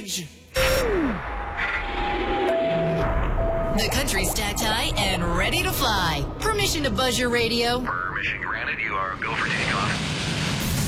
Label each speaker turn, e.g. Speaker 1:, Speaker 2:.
Speaker 1: Asia.
Speaker 2: The country's stacked high and ready to fly. Permission to buzz your radio.
Speaker 3: Permission granted. You are go for takeoff.